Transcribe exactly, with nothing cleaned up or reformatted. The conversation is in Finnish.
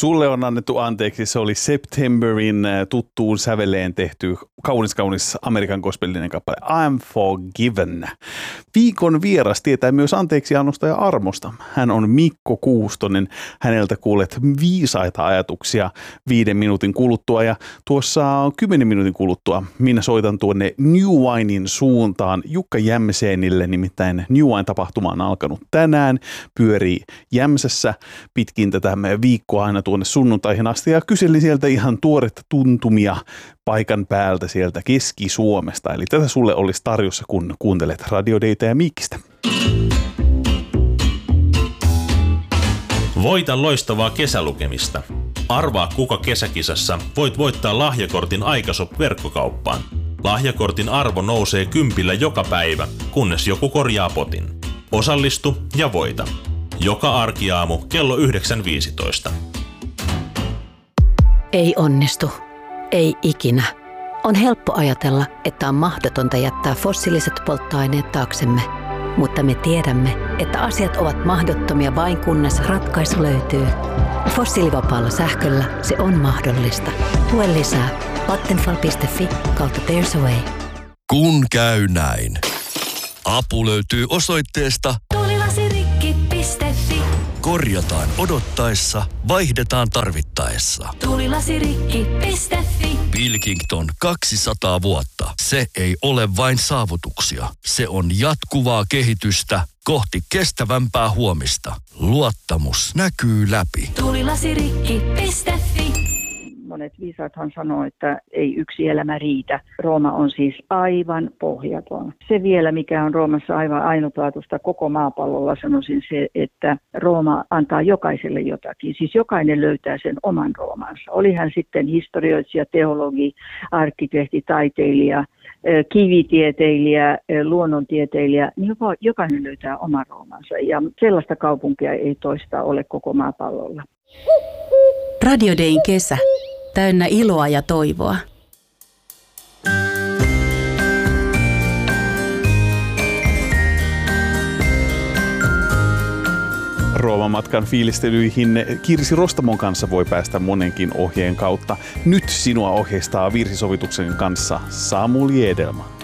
Sulle on annettu anteeksi, se oli Septemberin tuttuun säveleen tehty kaunis kaunis Amerikan gospelinen kappale I'm Forgiven. Viikon vieras tietää myös anteeksiannosta ja armosta. Hän on Mikko Kuustonen. Häneltä kuulet viisaita ajatuksia viiden minuutin kuluttua ja tuossa kymmenen minuutin kuluttua minä soitan tuonne New Winein suuntaan Jukka Jämseenille, nimittäin New Wine-tapahtuma on alkanut tänään, pyörii Jämsässä pitkin tätä viikkoa aina tuonne sunnuntaihin asti ja kyselin sieltä ihan tuoretta tuntumia paikan päältä sieltä Keski-Suomesta. Eli tätä sulle olisi tarjossa, kun kuuntelet Radio Daytä ja Mikistä. Voita loistavaa kesälukemista. Arvaa kuka kesäkisassa voit voittaa lahjakortin Aikashop-verkkokauppaan. Lahjakortin arvo nousee kympillä joka päivä, kunnes joku korjaa potin. Osallistu ja voita. Joka arkiaamu kello yhdeksän viisitoista. Ei onnistu. Ei ikinä. On helppo ajatella, että on mahdotonta jättää fossiiliset polttoaineet taaksemme. Mutta me tiedämme, että asiat ovat mahdottomia vain kunnes ratkaisu löytyy. Fossiilivapaalla sähköllä se on mahdollista. Lue lisää vattenfall piste fi kautta There's a Way. Kun käy näin. Apu löytyy osoitteesta tuulilasirikki piste fi. Korjataan odottaessa, vaihdetaan tarvittaessa. tuulilasirikki piste fi. Pilkington kaksisataa vuotta. Se ei ole vain saavutuksia. Se on jatkuvaa kehitystä kohti kestävämpää huomista. Luottamus näkyy läpi. tuulilasirikki piste fi. Monet viisaathan sanoo, että ei yksi elämä riitä. Rooma on siis aivan pohjaton. Se vielä, mikä on Roomassa aivan ainutlaatuista koko maapallolla, sanoisin se, että Rooma antaa jokaiselle jotakin. Siis jokainen löytää sen oman Roomansa. Oli hän sitten historioitsija, teologi, arkkitehti, taiteilija, kivitieteilijä, luonnontieteilijä, niin jokainen löytää oman Roomansa. Ja sellaista kaupunkia ei toista ole koko maapallolla. Radio Dayn kesä. Täynnä iloa ja toivoa. Rooman matkan fiilistelyihin Kirsi Rostamon kanssa voi päästä monenkin ohjeen kautta. Nyt sinua ohjeistaa virsisovituksen kanssa Samuli Edelman.